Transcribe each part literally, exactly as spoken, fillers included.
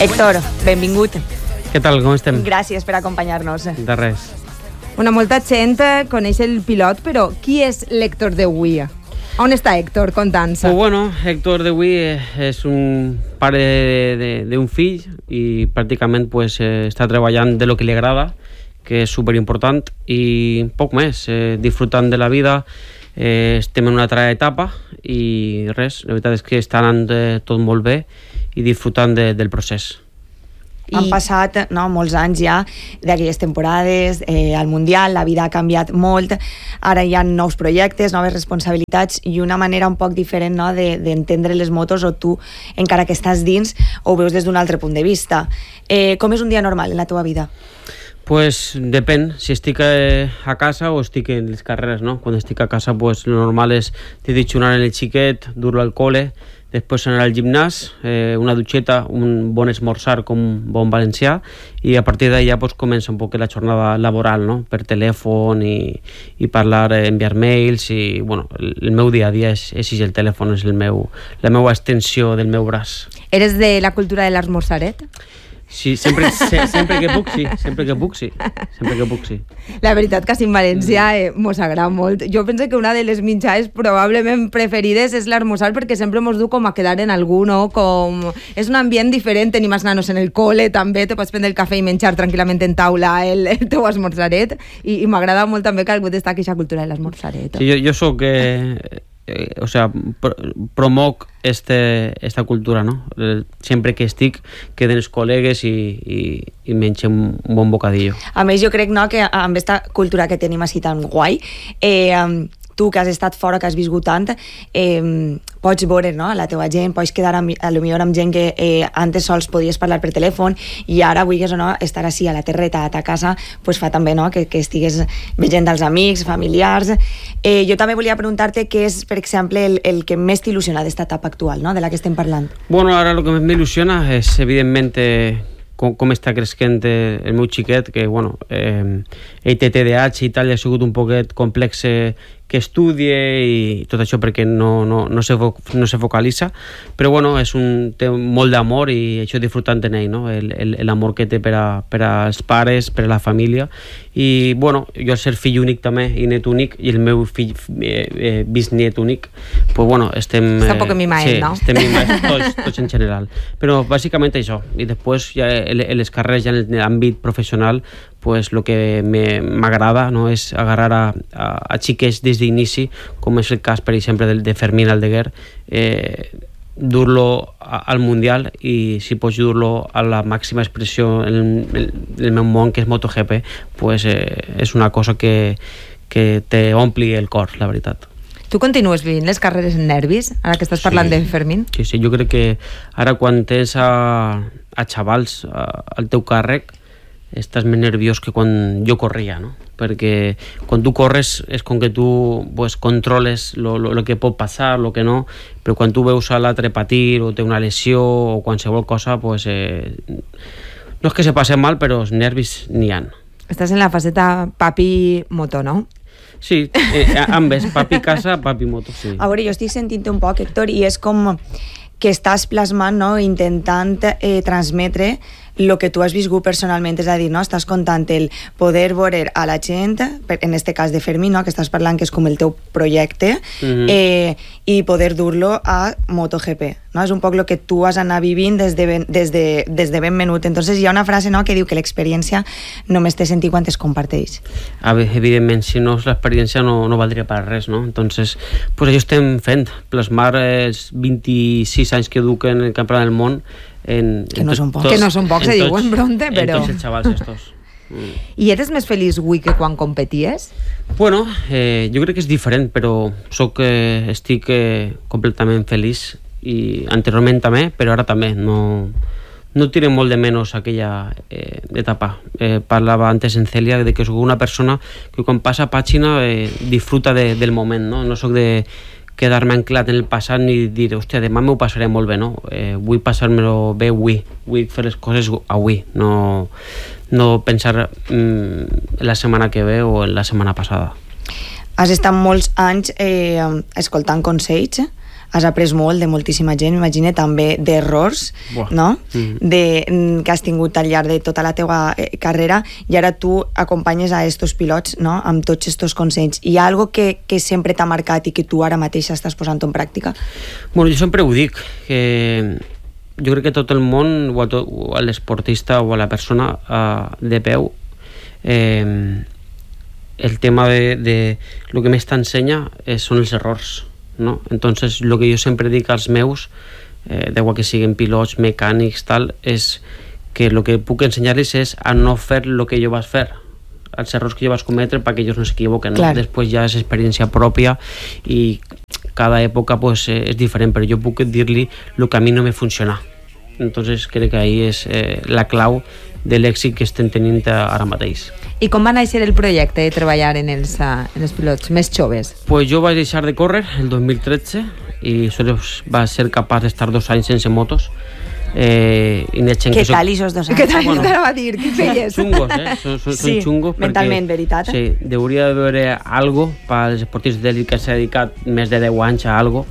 Héctor, benvingut. Què tal, com estem? Gràcies per acompanyar-nos. De res. Una molta gent coneix el pilot, però qui és l'Héctor d'avui? On està Héctor contant-se? Pues bueno, Héctor d'avui és un pare d'un fill i pràcticament pues, eh, està treballant de lo que li agrada, que és superimportant, i poc més, eh, disfrutant de la vida. Eh, estem en una altra etapa i res, la veritat és que està anant eh, tot molt bé i disfrutant de, del procés. I... Han passat no, molts anys ja d'aquelles temporades, eh, al Mundial, la vida ha canviat molt, ara hi ha nous projectes, noves responsabilitats i una manera un poc diferent no, d'entendre de, les motos, o tu, encara que estàs dins, ho veus des d'un altre punt de vista. Eh, com és un dia normal en la teva vida? Pues depèn, si estic a casa o estic en les carreres, no? Quan estic a casa, pues lo normal és desayunar en el xiquet, dur-lo al cole, després anar al gimnàs, eh, una dutxeta, un bon esmorzar com un bon valencià, i a partir d'allà pues, comença un poc la jornada laboral, no? Per telèfon i, i parlar, eh, enviar mails, i bueno, el, el meu dia a dia és, és el telèfon, és el meu, la meva extensió del meu braç. Eres de la cultura de l'esmorzaret? Sí, sempre, se, sempre que puc, sí. Sempre que puc, sí. Sempre que puc, sí. La veritat que en València eh, mos agrada molt. Jo penso que una de les menjades probablement preferides és l'esmorzar, perquè sempre mos du com a quedar en algú, no? Com... És un ambient diferent, tenim els nanos en el cole, també te pots prendre el cafè i menjar tranquil·lament en taula el, el teu esmorzaret, i, i m'agrada molt també que algú destaqui aquesta cultura de l'esmorzaret. Sí, jo, jo soc... Eh... Eh, o sea, pro, promoc este, esta cultura, no? Eh, sempre que estic queden els col·legues i, i, i mengem un bon bocadillo. A més, jo crec no, que amb aquesta cultura que tenim així tan guai, eh, tu que has estat fora, que has viscut tant, eh, pots veure no, la teva gent, pots quedar amb, a lo millor amb gent que eh, antes sols podies parlar per telèfon i ara, vulguis o no, estar així a la terreta, a ta casa, pues fa també no, que, que estigues veient els amics, familiars. Eh, jo també volia preguntar-te què és, per exemple, el, el que més t'il·lusiona d'esta etapa actual, no, de la que estem parlant. Bueno, ara el que més m'il·lusiona és, evidentment, eh, com, com està creixent el meu xiquet, que, bueno, eh, ell té T D A H i tal, i ha sigut un poquet complex eh, que estudie i tot això perquè no, no, no, se, fo, no se focalitza, però bueno, és un, té molt d'amor i això disfrutant en ell, no? L'amor que té per, a, per als pares, per a la família, i bueno, jo al ser fill únic també i net únic, i el meu fill eh, eh, bisnet únic, pues bueno, estem... Està un poc mimats, sí, no? estem mimats tots, tots en general, però bàsicament això, i després ja les carreres ja en l'àmbit professional, pues lo que m'agrada no, és agarrar a, a, a xiquets des d'inici, com és el cas, per exemple, de, de Fermín Aldeguer, eh, dur-lo al Mundial i si pots dur-lo a la màxima expressió en el, el meu món, que és MotoGP, pues, eh, és una cosa que, que te ompli el cor, la veritat. Tu continues vivint les carreres en nervis, ara que estàs parlant sí, de Fermín? Sí, sí, jo crec que ara quan tens a, a xavals a, al teu càrrec, estàs més nerviós que quan jo corria, no? Perquè quan tu corres és com que tu pues, controles lo, lo, lo que pot passar, lo que no, però quan tu veus a l'altre patir o té una lesió o qualsevol cosa, pues, eh, no és que se passe mal, però els nervis n'hi ha. Estàs en la faceta papi moto, no? Sí, eh, ambes, papi casa, papi moto, sí. A veure, jo estic sentint un poc, Héctor, i és com que estàs plasmant, no? Intentant eh, transmetre el que tu has viscut personalment, és a dir, no? Estàs contant el poder veure a la gent, en este cas de Fermín, no? Que estàs parlant que és com el teu projecte, mm-hmm. eh, i poder dur-lo a MotoGP, no? És un poc el que tu has anat vivint des de ben, des de, des de ben menut. Entonces hi ha una frase, no?, que diu que l'experiència només té sentit quan es comparteix. A veure, evidentment, si no és l'experiència no, no valdria per res, no? Entonces, pues això estem fent, plasmar els vint-i-sis anys que duc en el Campionat del Món. En, que, no són pocs, que no són pocs, se diu en bronte, però... En tots els xavals estos. Mm. I eres més feliç avui que quan competies? Bueno, eh, jo crec que és diferent, però soc, eh, estic eh, completament feliç, i anteriorment també, però ara també. No, no tiré molt de menys aquella eh, etapa. Eh, parlava antes en Celia de que soc una persona que quan passa pàgina eh, disfruta de, del moment, no? No soc de quedar-me anclat en el passat ni dir, hòstia, demà m'ho passaré molt bé, no? Eh, vull passar-me-lo bé avui, vull fer les coses avui, no, no pensar mm, la setmana que ve o en la setmana passada. Has estat molts anys eh, escoltant consells has après molt de moltíssima gent, m'imagino també d'errors, no? Mm. De, que has tingut al llarg de tota la teva carrera, i ara tu acompanyes a estos pilots, no? Amb tots estos consells. Hi ha algo que, que sempre t'ha marcat i que tu ara mateix estàs posant en pràctica? Bueno, jo sempre ho dic, que jo crec que tot el món, o a, tot, o a l'esportista o a la persona uh, de peu, eh, el tema de, de lo que més t'ensenya eh, són els errors, ¿no? Entonces lo que yo siempre dic als meus, eh, de igual que siguen pilots, mecànics, tal, és que lo que puc ensenyar-los és a no fer lo que jo vas fer, els errors que jo vas cometre perquè ells no s'equivoquen, ¿no? Després ja és experiència pròpia i cada època pues, eh, és diferent, però jo puc dir-li el que a mi no me funciona. Entonces crec que ahí és eh, la clau de l'èxit que estem tenint ara mateix. I com va néixer el projecte de treballar en els, uh, en els pilots més joves? Pues jo vaig deixar de córrer el dos mil tretze i solo va ser capaç d'estar dos anys sense motos. Eh, i Què que tal esos dos anys? Què tal bueno, va dir? Què feies? Xungos, eh? Són, són, sí, són xungos perquè, mentalment, veritat? Sí, hauria d'haver algo pels esportistes d'èlit que s'ha dedicat més de deu anys a algo,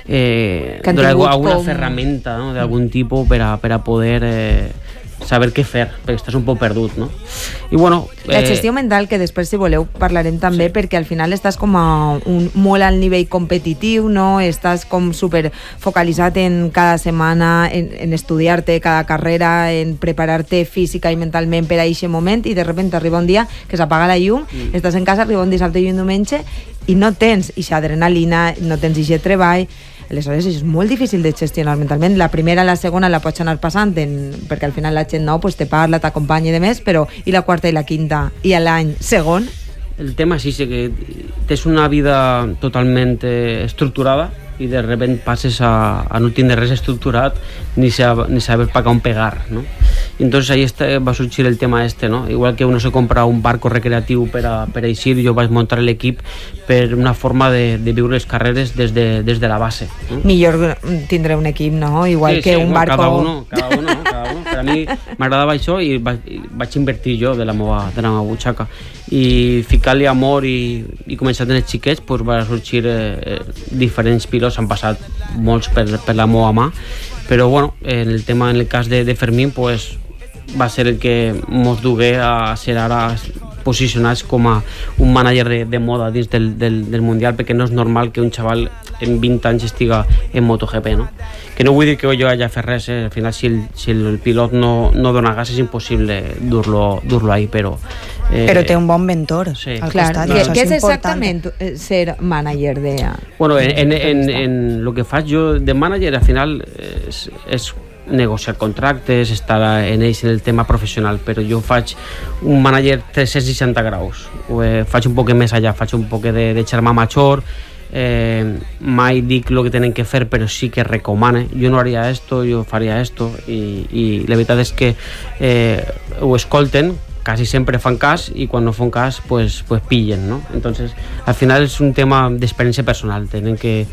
eh, alguna com... ferramenta, no? d'algun tipus per a, per a poder eh, saber què fer, perquè estàs un poc perdut, no? I bueno... La gestió eh... mental, que després, si voleu, parlarem també, sí. perquè al final estàs com a un, molt al nivell competitiu, no? Estàs com super focalitzat en cada setmana, en, en estudiar-te cada carrera, en preparar-te física i mentalment per a aquest moment, i de repente arriba un dia que s'apaga la llum, mm. estàs en casa, arriba un dissabte i un diumenge, i no tens ixa adrenalina, no tens ixe treball. Aleshores és molt difícil de gestionar mentalment. La primera i la segona la pots anar passant en, perquè al final la gent no, pues te parla, t'acompanya i demés, però i la quarta i la quinta i a l'any segon? El tema és sí, que tens una vida totalment eh, estructurada i de repente passes a, a no tindre res estructurat ni, sab, ni saber pa on pegar, ¿no? Y entonces ahí este, va a surgir el tema este, ¿no? Igual que uno se compra un barco recreativo per a, per a eixir, jo vaig muntar l'equip per una forma de, de viure les carreres des de, des de la base, ¿no? Millor tindre un equip, no? Igual sí, que sí, un barco... Cada uno, cada uno, ¿no? Cada uno. Per a mi m'agradava això i vaig, vaig invertir jo de la meva, de la meva butxaca. I ficar-li amor i, i començar a tenir xiquets, pues, va sorgir eh, diferents pilots, han passat molts per, per la meva mà, però bueno, en el tema, en el cas de, de Fermín, pues, va ser el que mos dugué a ser ara posicionats com a un manager de, de moda dins del, del, del Mundial, perquè no és normal que un xaval en vint anys estiga en MotoGP, no? Que no vull dir que jo hagi fet res, eh? Al final si el, si el pilot no, no dona gas és impossible dur-lo dur-lo ahí, però... Eh, però té un bon mentor sí. al clar, costat. Què és, és exactament ser manager de... Bueno, en, en, en, en lo que faig jo de manager, al final és, és negociar contractes, estar en ells en el tema professional, però jo faig un manager tres-cents seixanta graus, eh, faig un poc més allà, faig un poc de, de xermà major, eh, mai dic el que tenen que fer, però sí que recomane, jo no haria esto, jo faria esto, i, i la veritat és que eh, ho escolten, quasi sempre fan cas, i quan no fan cas pues, pues pillen, ¿no? Entonces al final és un tema d'experiència personal, tenen que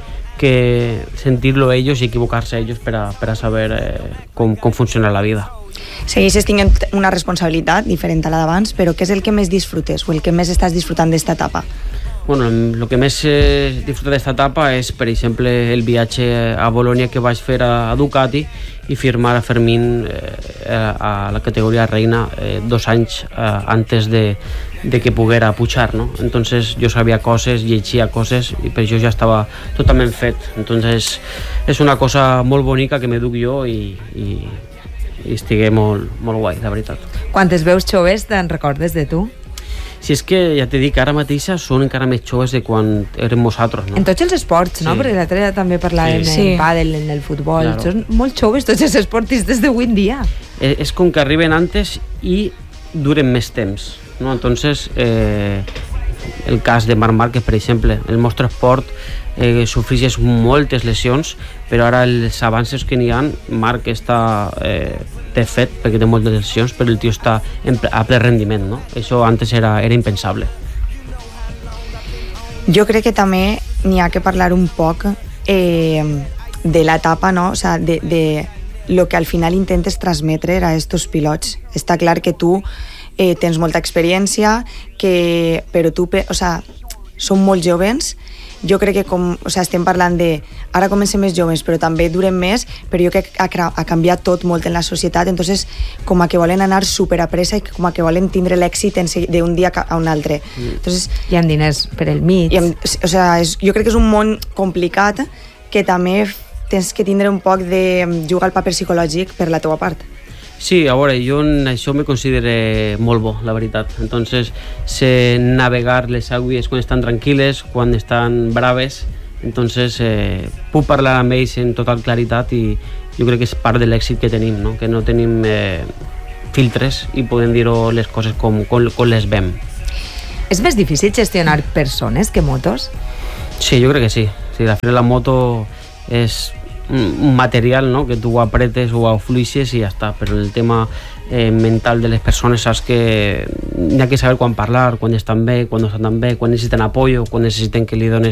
que sentirlo ellos y equivocarse ellos para, para saber eh, com, com funciona la vida. Segueixes tinguent una responsabilitat diferent a la d'abans, però què és el que més disfrutes o el que més estàs disfrutant d'esta etapa? Bueno, el que més eh, disfruto d'esta etapa és, per exemple, el viatge a Bolonia que vaig fer a, a Ducati i firmar a Fermín eh, a la categoria reina eh, dos anys eh, antes de, de que poguera pujar, ¿no? Entonces yo sabía coses, llegia coses i per això ja estava totalment fet. Entonces és una cosa molt bonica que me duc jo i, i, i estigué molt, molt guai, la veritat. Quantes veus joves te'n recordes de tu? Si és que ja t'he dit que ara mateixa són encara més joves de quan érem nosaltres, no? En tots els esports, no? Sí. Perquè l'altre dia també parlàvem sí. en el pàdel, en el futbol. Claro. Són molt joves tots els esportistes d'avui en dia. És, és com que arriben antes i duren més temps, no? Entonces, eh, el cas de Marc Márquez, per exemple, el nostre esport eh, sofreix moltes lesions, però ara els avanços que n'hi ha, Marc està eh, té fet perquè té moltes lesions, però el tio està en, a ple rendiment, no? Això antes era, era impensable. Jo crec que també n'hi ha que parlar un poc eh, de l'etapa, no? O sea, de, de lo que al final intentes transmetre a estos pilots. Està clar que tu eh, tens molta experiència, que, però tu, o sea, són molt jovens jo crec que com, o sigui, estem parlant de ara comencem més joves però també duren més, però jo crec que ha, ha canviat tot molt en la societat, entonces com a que volen anar super a pressa i com a que volen tindre l'èxit d'un dia a un altre. Mm. Entonces, hi ha diners per el mig. Amb, o sigui, és, jo crec que és un món complicat que també tens que tindre un poc de jugar al paper psicològic per la teua part. Sí, a veure, jo en això me considero molt bo, la veritat. Entonces, sé navegar les aigües quan estan tranquil·les, quan estan braves. Entonces, eh, puc parlar amb ells en total claritat i jo crec que és part de l'èxit que tenim, no? Que no tenim eh, filtres i podem dir-ho les coses com, com, com les vem. És més difícil gestionar persones que motos? Sí, jo crec que sí. Sí, de fet, la moto és un material, no? Que tu ho apretes o ho afluixes i ja està, però el tema eh, mental de les persones saps que hi ha que saber quan parlar, quan estan bé, quan no estan bé, quan necessiten apoyo, quan necessiten que li dones